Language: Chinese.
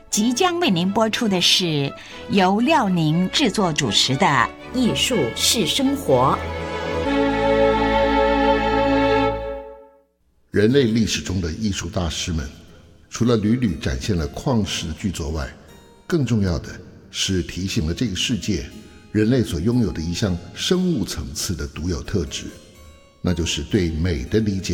即将为您播出的是由廖宁制作主持的《艺术是生活》。 人类历史中的艺术大师们，除了屡屡展现了旷世的巨作外，更重要的是提醒了这个世界人类所拥有的一项生物层次的独有特质，那就是对美的理解